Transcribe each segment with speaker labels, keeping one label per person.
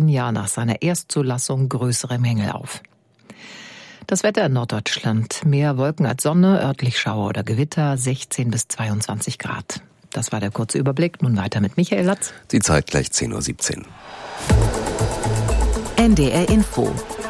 Speaker 1: ein Jahr nach seiner Erstzulassung größere Mängel auf. Das Wetter in Norddeutschland. Mehr Wolken als Sonne, örtlich Schauer oder Gewitter, 16 bis 22 Grad. Das war der kurze Überblick. Nun weiter mit Michael Latz.
Speaker 2: Die Zeit gleich 10:17 Uhr.
Speaker 3: NDR Info.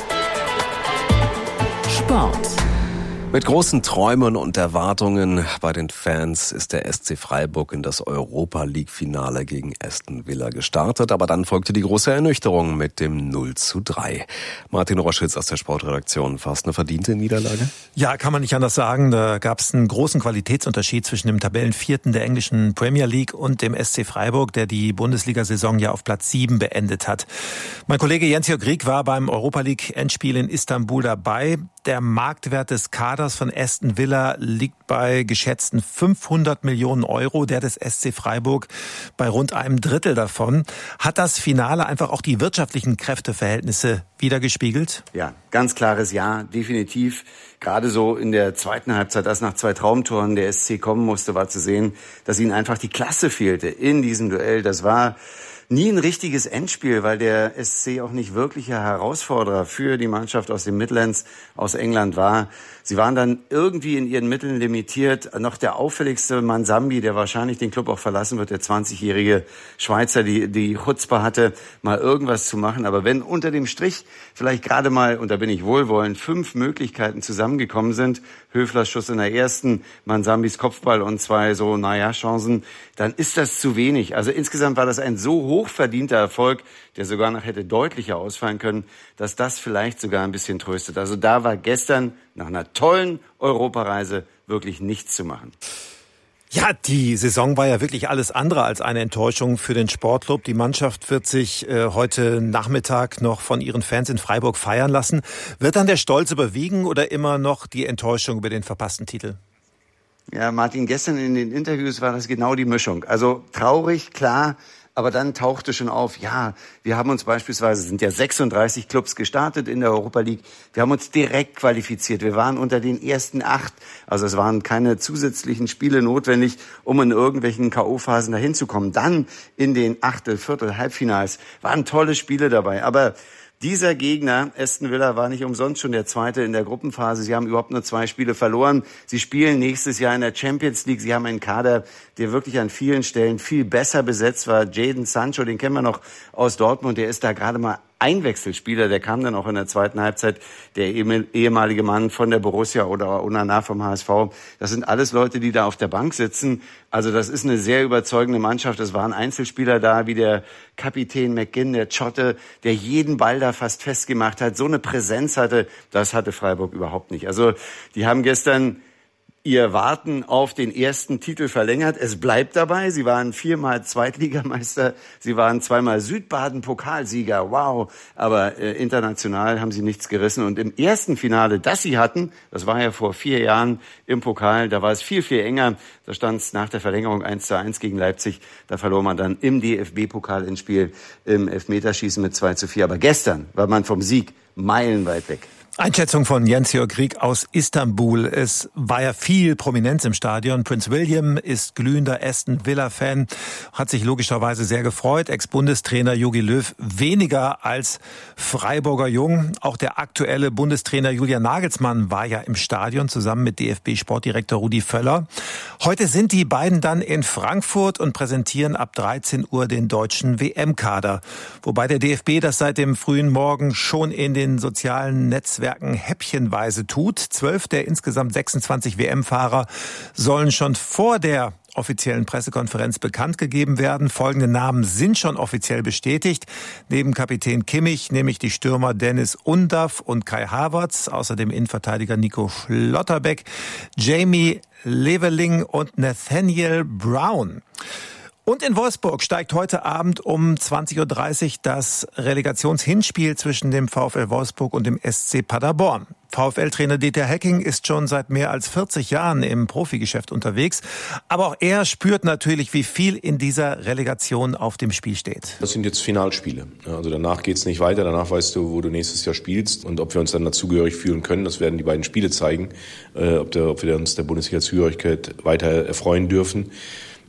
Speaker 3: Sport.
Speaker 2: Mit großen Träumen und Erwartungen bei den Fans ist der SC Freiburg in das Europa-League-Finale gegen Aston Villa gestartet. Aber dann folgte die große Ernüchterung mit dem 0:3. Martin Roschitz aus der Sportredaktion. Fast eine verdiente Niederlage?
Speaker 4: Ja, kann man nicht anders sagen. Da gab es einen großen Qualitätsunterschied zwischen dem Tabellenvierten der englischen Premier League und dem SC Freiburg, der die Bundesliga-Saison ja auf Platz 7 beendet hat. Mein Kollege Jens-Jörg Rieck war beim Europa-League-Endspiel in Istanbul dabei. Der Marktwert des Kaders von Aston Villa liegt bei geschätzten 500 Millionen Euro, der des SC Freiburg bei rund einem Drittel davon. Hat das Finale einfach auch die wirtschaftlichen Kräfteverhältnisse widergespiegelt?
Speaker 5: Ja, ganz klares Ja, definitiv. Gerade so in der zweiten Halbzeit, als nach 2 Traumtoren der SC kommen musste, war zu sehen, dass ihnen einfach die Klasse fehlte in diesem Duell. Das war nie ein richtiges Endspiel, weil der SC auch nicht wirklicher Herausforderer für die Mannschaft aus den Midlands aus England war. Sie waren dann irgendwie in ihren Mitteln limitiert. Noch der auffälligste Mansambi, der wahrscheinlich den Club auch verlassen wird, der 20-jährige Schweizer, die Chutzpe hatte, mal irgendwas zu machen. Aber wenn unter dem Strich vielleicht gerade mal, und da bin ich wohlwollend, 5 Möglichkeiten zusammengekommen sind, Höflers Schuss in der ersten, Mansambis Kopfball und 2 Chancen, dann ist das zu wenig. Also insgesamt war das ein so hochverdienter Erfolg, der sogar noch hätte deutlicher ausfallen können, dass das vielleicht sogar ein bisschen tröstet. Also da war gestern nach einer tollen Europareise wirklich nichts zu machen.
Speaker 4: Ja, die Saison war ja wirklich alles andere als eine Enttäuschung für den Sportclub. Die Mannschaft wird sich heute Nachmittag noch von ihren Fans in Freiburg feiern lassen. Wird dann der Stolz überwiegen oder immer noch die Enttäuschung über den verpassten Titel?
Speaker 5: Ja, Martin, gestern in den Interviews war das genau die Mischung. Also traurig, klar, aber dann tauchte schon auf, ja, wir haben uns beispielsweise, sind ja 36 Clubs gestartet in der Europa League, wir haben uns direkt qualifiziert, wir waren unter den ersten 8, also es waren keine zusätzlichen Spiele notwendig, um in irgendwelchen K.O.-Phasen dahin zu kommen. Dann in den Achtel-, Viertel-, Halbfinals waren tolle Spiele dabei, aber dieser Gegner, Aston Villa, war nicht umsonst schon der Zweite in der Gruppenphase. Sie haben überhaupt nur 2 Spiele verloren. Sie spielen nächstes Jahr in der Champions League. Sie haben einen Kader, der wirklich an vielen Stellen viel besser besetzt war. Jadon Sancho, den kennen wir noch aus Dortmund, der ist da gerade mal Einwechselspieler, der kam dann auch in der zweiten Halbzeit, der ehemalige Mann von der Borussia oder Onana vom HSV. Das sind alles Leute, die da auf der Bank sitzen. Also das ist eine sehr überzeugende Mannschaft. Es waren Einzelspieler da, wie der Kapitän McGinn, der Schotte, der jeden Ball da fast festgemacht hat, so eine Präsenz hatte. Das hatte Freiburg überhaupt nicht. Also die haben gestern ihr Warten auf den ersten Titel verlängert. Es bleibt dabei. Sie waren 4-mal Zweitligameister. Sie waren 2-mal Südbaden-Pokalsieger. Wow. Aber international haben sie nichts gerissen. Und im ersten Finale, das sie hatten, das war ja vor 4 Jahren im Pokal, da war es viel, viel enger. Da stand es nach der Verlängerung 1:1 gegen Leipzig. Da verlor man dann im DFB-Pokal-Endspiel im Elfmeterschießen mit 2:4. Aber gestern war man vom Sieg meilenweit weg.
Speaker 4: Einschätzung von Jens-Jörg Rieck aus Istanbul. Es war ja viel Prominenz im Stadion. Prince William ist glühender Aston Villa-Fan, hat sich logischerweise sehr gefreut. Ex-Bundestrainer Jogi Löw weniger als Freiburger Jung. Auch der aktuelle Bundestrainer Julian Nagelsmann war ja im Stadion zusammen mit DFB-Sportdirektor Rudi Völler. Heute sind die beiden dann in Frankfurt und präsentieren ab 13 Uhr den deutschen WM-Kader. Wobei der DFB das seit dem frühen Morgen schon in den sozialen Netzwerken häppchenweise tut. 12 der insgesamt 26 WM-Fahrer sollen schon vor der offiziellen Pressekonferenz bekannt gegeben werden. Folgende Namen sind schon offiziell bestätigt. Neben Kapitän Kimmich nämlich die Stürmer Dennis Undaff und Kai Havertz, außerdem Innenverteidiger Nico Schlotterbeck, Jamie Leveling und Nathaniel Brown. Und in Wolfsburg steigt heute Abend um 20:30 Uhr das Relegationshinspiel zwischen dem VfL Wolfsburg und dem SC Paderborn. VfL-Trainer Dieter Hecking ist schon seit mehr als 40 Jahren im Profigeschäft unterwegs. Aber auch er spürt natürlich, wie viel in dieser Relegation auf dem Spiel steht.
Speaker 6: Das sind jetzt Finalspiele. Also danach geht's nicht weiter. Danach weißt du, wo du nächstes Jahr spielst. Und ob wir uns dann dazugehörig fühlen können, das werden die beiden Spiele zeigen. Ob wir uns der Bundesliga-Zugehörigkeit weiter erfreuen dürfen.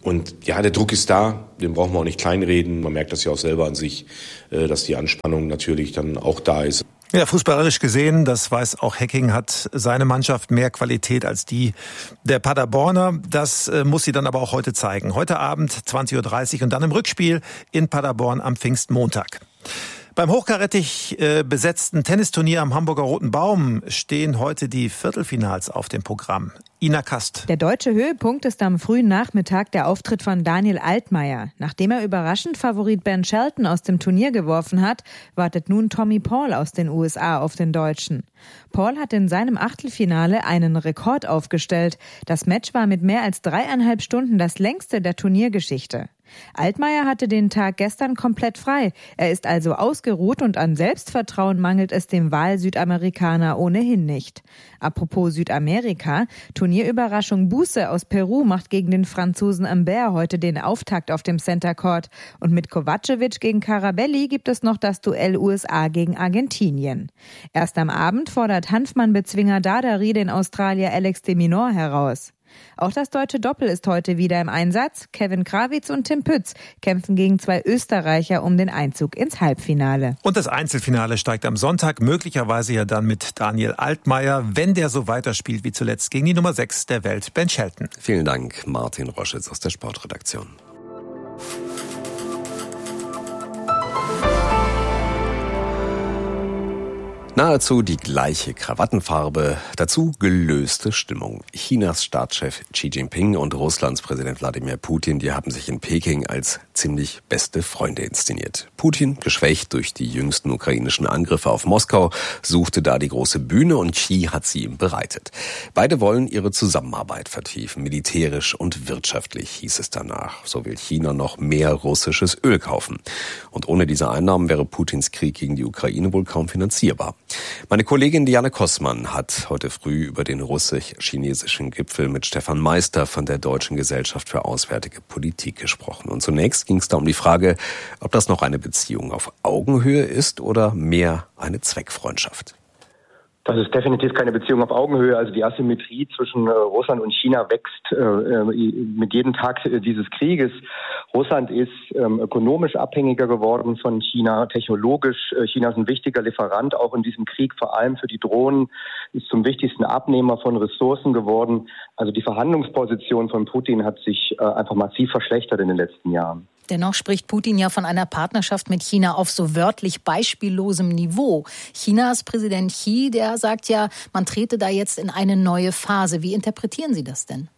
Speaker 6: Und ja, der Druck ist da, den brauchen wir auch nicht kleinreden. Man merkt das ja auch selber an sich, dass die Anspannung natürlich dann auch da ist.
Speaker 4: Ja, fußballerisch gesehen, das weiß auch Hecking, hat seine Mannschaft mehr Qualität als die der Paderborner. Das muss sie dann aber auch heute zeigen. Heute Abend 20.30 Uhr und dann im Rückspiel in Paderborn am Pfingstmontag. Beim hochkarätig besetzten Tennisturnier am Hamburger Roten Baum stehen heute die Viertelfinals auf dem Programm. Ina Kast.
Speaker 3: Der deutsche Höhepunkt ist am frühen Nachmittag der Auftritt von Daniel Altmaier. Nachdem er überraschend Favorit Ben Shelton aus dem Turnier geworfen hat, wartet nun Tommy Paul aus den USA auf den Deutschen. Paul hat in seinem Achtelfinale einen Rekord aufgestellt. Das Match war mit mehr als 3,5 Stunden das längste der Turniergeschichte. Altmaier hatte den Tag gestern komplett frei. Er ist also ausgeruht und an Selbstvertrauen mangelt es dem Wahl-Südamerikaner ohnehin nicht. Apropos Südamerika, Turnierüberraschung Buse aus Peru macht gegen den Franzosen Humbert heute den Auftakt auf dem Center Court. Und mit Kovacevic gegen Carabelli gibt es noch das Duell USA gegen Argentinien. Erst am Abend fordert Hanfmann-Bezwinger Dadari den Australier Alex de Minaur heraus. Auch das deutsche Doppel ist heute wieder im Einsatz. Kevin Krawitz und Tim Pütz kämpfen gegen 2 Österreicher um den Einzug ins Halbfinale.
Speaker 4: Und das Einzelfinale steigt am Sonntag, möglicherweise ja dann mit Daniel Altmaier, wenn der so weiterspielt wie zuletzt gegen die Nummer 6 der Welt, Ben Shelton.
Speaker 2: Vielen Dank, Martin Roschitz aus der Sportredaktion. Nahezu die gleiche Krawattenfarbe, dazu gelöste Stimmung. Chinas Staatschef Xi Jinping und Russlands Präsident Wladimir Putin, die haben sich in Peking als ziemlich beste Freunde inszeniert. Putin, geschwächt durch die jüngsten ukrainischen Angriffe auf Moskau, suchte da die große Bühne und Xi hat sie ihm bereitet. Beide wollen ihre Zusammenarbeit vertiefen, militärisch und wirtschaftlich, hieß es danach. So will China noch mehr russisches Öl kaufen. Und ohne diese Einnahmen wäre Putins Krieg gegen die Ukraine wohl kaum finanzierbar. Meine Kollegin Diane Kossmann hat heute früh über den russisch-chinesischen Gipfel mit Stefan Meister von der Deutschen Gesellschaft für Auswärtige Politik gesprochen. Und zunächst ging es da um die Frage, ob das noch eine Beziehung auf Augenhöhe ist oder mehr eine Zweckfreundschaft.
Speaker 7: Das ist definitiv keine Beziehung auf Augenhöhe. Also die Asymmetrie zwischen Russland und China wächst mit jedem Tag dieses Krieges. Russland ist ökonomisch abhängiger geworden von China, technologisch. China ist ein wichtiger Lieferant auch in diesem Krieg, vor allem für die Drohnen, ist zum wichtigsten Abnehmer von Ressourcen geworden. Also die Verhandlungsposition von Putin hat sich einfach massiv verschlechtert in den letzten Jahren.
Speaker 8: Dennoch spricht Putin ja von einer Partnerschaft mit China auf so wörtlich beispiellosem Niveau. Chinas Präsident Xi, der sagt ja, man trete da jetzt in eine neue Phase. Wie interpretieren Sie das denn?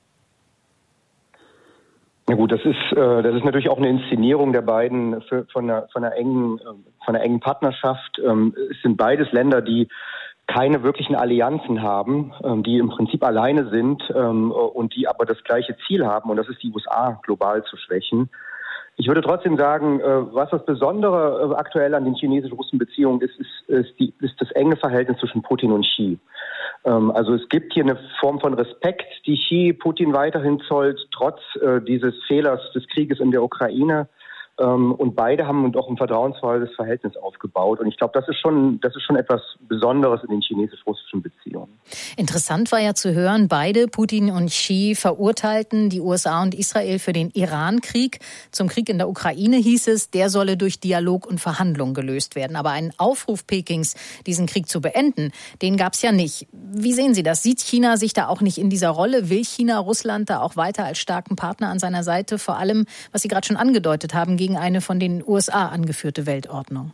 Speaker 7: Na gut, das ist natürlich auch eine Inszenierung der beiden von einer engen Partnerschaft. Es sind beides Länder, die keine wirklichen Allianzen haben, die im Prinzip alleine sind und die aber das gleiche Ziel haben, und das ist die USA global zu schwächen. Ich würde trotzdem sagen, was das Besondere aktuell an den chinesisch-russischen Beziehungen ist das enge Verhältnis zwischen Putin und Xi. Also es gibt hier eine Form von Respekt, die Xi Putin weiterhin zollt, trotz dieses Fehlers des Krieges in der Ukraine. Und beide haben auch ein vertrauensvolles Verhältnis aufgebaut. Und ich glaube, das ist schon etwas Besonderes in den chinesisch-russischen Beziehungen.
Speaker 8: Interessant war ja zu hören, beide, Putin und Xi, verurteilten die USA und Israel für den Iran-Krieg. Zum Krieg in der Ukraine hieß es, der solle durch Dialog und Verhandlung gelöst werden. Aber einen Aufruf Pekings, diesen Krieg zu beenden, den gab es ja nicht. Wie sehen Sie das? Sieht China sich da auch nicht in dieser Rolle? Will China Russland da auch weiter als starken Partner an seiner Seite? Vor allem, was Sie gerade schon angedeutet haben, gegen eine von den USA angeführte Weltordnung?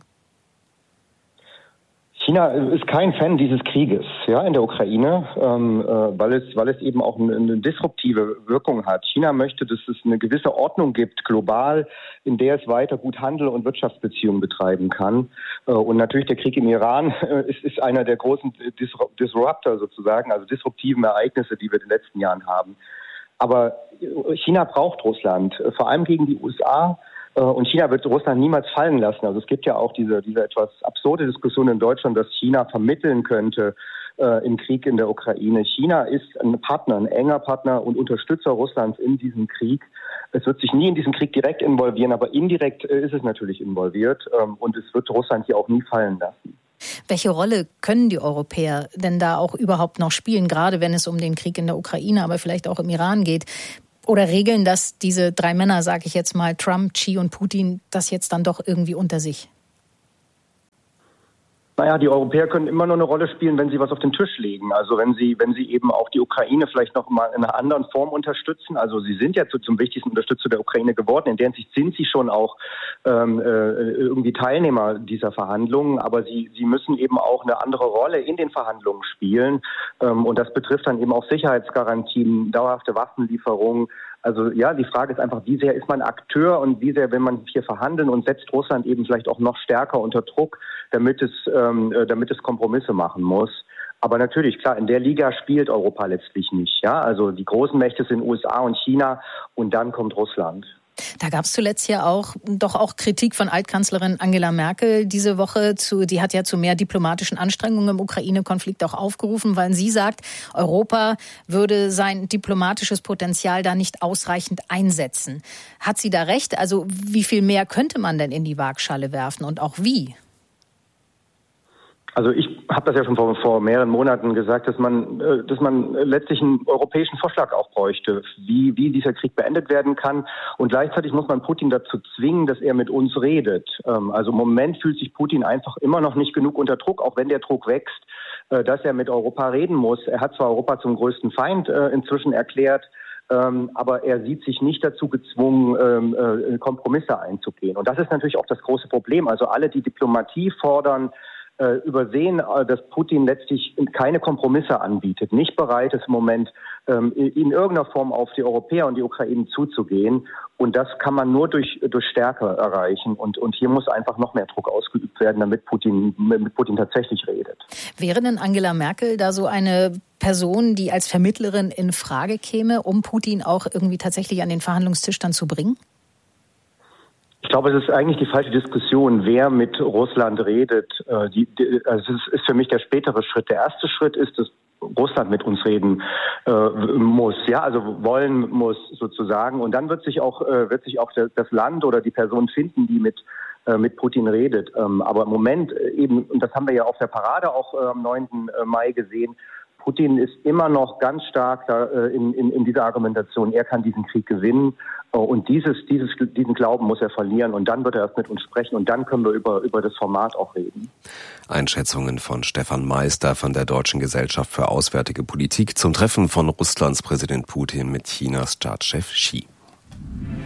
Speaker 8: China ist kein Fan dieses Krieges, in der Ukraine, weil es eben auch eine disruptive Wirkung hat. China möchte, dass es eine gewisse Ordnung gibt, global, in der es weiter gut Handel und Wirtschaftsbeziehungen betreiben kann. Und natürlich der Krieg im Iran ist einer der großen Disruptor sozusagen, also disruptiven Ereignisse, die wir in den letzten Jahren haben. Aber China braucht Russland, vor allem gegen die USA. Und China wird Russland niemals fallen lassen. Also es gibt ja auch diese etwas absurde Diskussion in Deutschland, dass China vermitteln könnte im Krieg in der Ukraine. China ist ein Partner, ein enger Partner und Unterstützer Russlands in diesem Krieg. Es wird sich nie in diesen Krieg direkt involvieren, aber indirekt ist es natürlich involviert. Und es wird Russland hier auch nie fallen lassen. Welche Rolle können die Europäer denn da auch überhaupt noch spielen, gerade wenn es um den Krieg in der Ukraine, aber vielleicht auch im Iran geht?
Speaker 9: Oder regeln das diese 3 Männer, sage ich jetzt mal, Trump, Xi und Putin, das jetzt dann doch irgendwie unter sich?
Speaker 8: Naja, die Europäer können immer nur eine Rolle spielen, wenn sie was auf den Tisch legen. Also wenn sie eben auch die Ukraine vielleicht noch mal in einer anderen Form unterstützen. Also sie sind ja zum wichtigsten Unterstützer der Ukraine geworden. In der Hinsicht sind sie schon auch irgendwie Teilnehmer dieser Verhandlungen. Aber sie müssen eben auch eine andere Rolle in den Verhandlungen spielen. Und das betrifft dann eben auch Sicherheitsgarantien, dauerhafte Waffenlieferungen. Also ja, die Frage ist einfach, wie sehr ist man Akteur und wie sehr will man hier verhandeln und setzt Russland eben vielleicht auch noch stärker unter Druck, damit es Kompromisse machen muss. Aber natürlich, klar, in der Liga spielt Europa letztlich nicht. Ja, also die großen Mächte sind USA und China und dann kommt Russland.
Speaker 9: Da gab es zuletzt ja auch Kritik von Altkanzlerin Angela Merkel diese Woche. Die hat ja zu mehr diplomatischen Anstrengungen im Ukraine-Konflikt auch aufgerufen, weil sie sagt, Europa würde sein diplomatisches Potenzial da nicht ausreichend einsetzen. Hat sie da recht? Also wie viel mehr könnte man denn in die Waagschale werfen und auch wie?
Speaker 8: Also ich habe das ja schon vor mehreren Monaten gesagt, dass man letztlich einen europäischen Vorschlag auch bräuchte, wie dieser Krieg beendet werden kann. Und gleichzeitig muss man Putin dazu zwingen, dass er mit uns redet. Also im Moment fühlt sich Putin einfach immer noch nicht genug unter Druck, auch wenn der Druck wächst, dass er mit Europa reden muss. Er hat zwar Europa zum größten Feind inzwischen erklärt, aber er sieht sich nicht dazu gezwungen, Kompromisse einzugehen. Und das ist natürlich auch das große Problem. Also alle, die Diplomatie fordern, übersehen, dass Putin letztlich keine Kompromisse anbietet, nicht bereit ist im Moment in irgendeiner Form auf die Europäer und die Ukraine zuzugehen. Und das kann man nur durch Stärke erreichen. Und hier muss einfach noch mehr Druck ausgeübt werden, damit Putin tatsächlich redet.
Speaker 9: Wäre denn Angela Merkel da so eine Person, die als Vermittlerin in Frage käme, um Putin auch irgendwie tatsächlich an den Verhandlungstisch dann zu bringen?
Speaker 8: Ich glaube, es ist eigentlich die falsche Diskussion, wer mit Russland redet. Also es ist für mich der spätere Schritt. Der erste Schritt ist, dass Russland mit uns reden muss, ja, also wollen muss sozusagen. Und dann wird sich auch das Land oder die Person finden, die mit Putin redet. Aber im Moment eben, und das haben wir ja auf der Parade auch am 9. Mai gesehen, Putin ist immer noch ganz stark da, in dieser Argumentation. Er kann diesen Krieg gewinnen und diesen Glauben muss er verlieren und dann wird er erst mit uns sprechen und dann können wir über das Format auch reden.
Speaker 2: Einschätzungen von Stefan Meister von der Deutschen Gesellschaft für Auswärtige Politik zum Treffen von Russlands Präsident Putin mit Chinas Staatschef Xi.